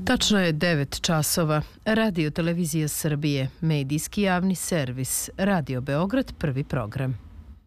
Tačno je 9 časova. Radio Televizija Srbije, medijski javni servis, Radio Beograd, prvi program.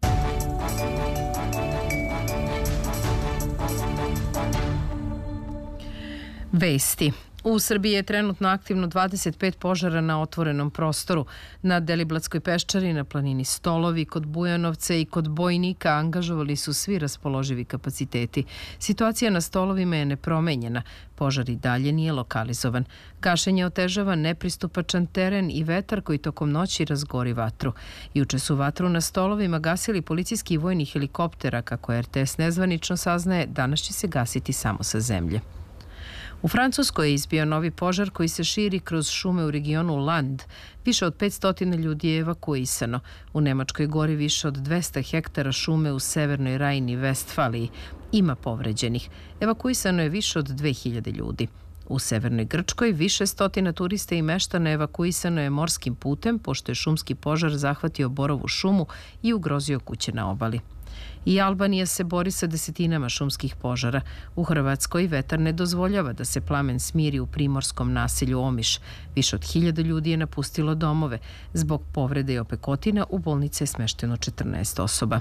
Vesti. U Srbiji je trenutno aktivno 25 požara na otvorenom prostoru. Na Deliblatskoj peščari, na planini Stolovi, kod Bujanovca i kod Bojnika angažovali su svi raspoloživi kapaciteti. Situacija na Stolovima je nepromenjena. Požar i dalje nije lokalizovan. Gašenje otežava nepristupačan teren i vetar koji tokom noći razgori vatru. Juče su vatru na Stolovima gasili policijski i vojni helikoptera, kako RTS nezvanično saznaje, danas će se gasiti samo sa zemlje. U Francuskoj je izbio novi požar koji se širi kroz šume u regionu Land. Više od 500 ljudi je evakuisano. U Nemačkoj gori više od 200 hektara šume u severnoj Rajni Vestfaliji. Ima povređenih. Evakuisano je više od 2000 ljudi. U severnoj Grčkoj više stotina turista i meštana evakuisano je morskim putem, pošto je šumski požar zahvatio borovu šumu i ugrozio kuće na obali. I Albanija se bori sa desetinama šumskih požara. U Hrvatskoj vetar ne dozvoljava da se plamen smiri u primorskom naselju Omiš. Više od 1000 ljudi je napustilo domove. Zbog povrede i opekotina u bolnice je smešteno 14 osoba.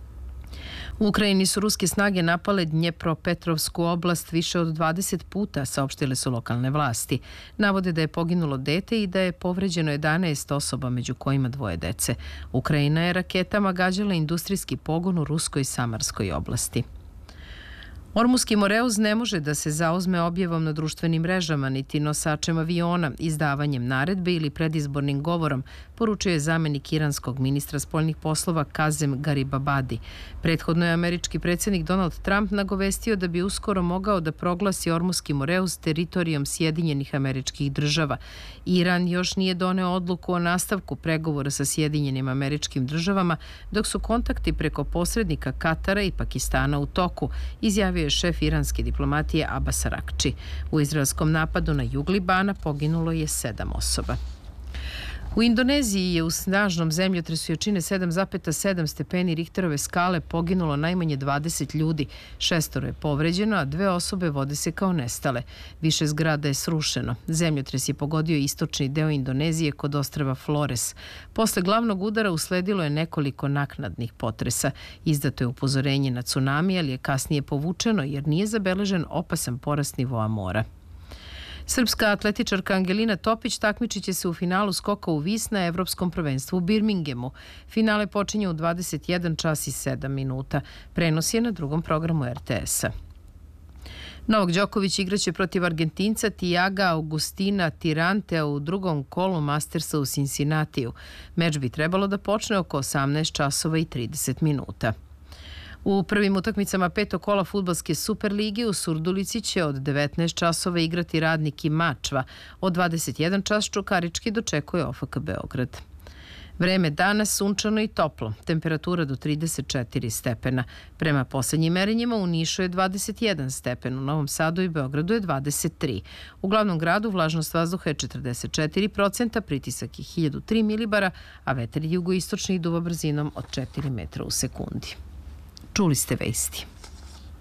U Ukrajini su ruske snage napale Dnjepropetrovsku oblast više od 20 puta, saopštile su lokalne vlasti. Navode da je poginulo dete i da je povređeno 11 osoba, među kojima 2 dece. Ukrajina je raketama gađala industrijski pogon u ruskoj Samarskoj oblasti. Ormuski Moreuz ne može da se zauzme objavom na društvenim mrežama niti nosačem aviona, izdavanjem naredbe ili predizbornim govorom, poručuje zamenik iranskog ministra spoljnih poslova Kazem Garibabadi. Prethodno je američki predsjednik Donald Trump nagovestio da bi uskoro mogao da proglasi Ormuski Moreuz teritorijom Sjedinjenih Američkih Država. Iran još nije doneo odluku o nastavku pregovora sa Sjedinjenim Američkim Državama, dok su kontakti preko posrednika Katara i Pakistana u toku, izjavio je šef iranske diplomatije Abbas Arakči. U izraelskom napadu na jug Libana poginulo je 7 osoba. U Indoneziji je u snažnom zemljotresu jačine 7,7 stepeni Richterove skale poginulo najmanje 20 ljudi, 6 je povređeno, a 2 osobe vode se kao nestale. Više zgrada je srušeno. Zemljotres je pogodio istočni deo Indonezije kod ostrva Flores. Posle glavnog udara usledilo je nekoliko naknadnih potresa. Izdato je upozorenje na tsunami, ali je kasnije povučeno jer nije zabeležen opasan porast nivoa mora. Srpska atletičarka Angelina Topić takmičit će se u finalu skoka u vis na Evropskom prvenstvu u Birminghamu. Finale počinje u 21 čas i 7 minuta. Prenos je na drugom programu RTS-a. Novak Đoković igraće protiv Argentinca Tiaga Augustina Tirantea u drugom kolu Mastersa u Cincinnatiju. Meč bi trebalo da počne oko 18 časova i 30 minuta. U prvim utakmicama 5. kola fudbalske Superlige u Surdulici će od 19 časova igrati Radnik i Mačva. Od 21 čas Čukarički dočekuje OFK Beograd. Vreme danas sunčano i toplo, temperatura do 34 stepena. Prema poslednjim merenjima u Nišu je 21 stepen, u Novom Sadu i Beogradu je 23. U glavnom gradu vlažnost vazduha je 44%, pritisak je 1003 milibara, a vetar jugoistočni duva brzinom od 4 metra u sekundi. Čuli ste vesti.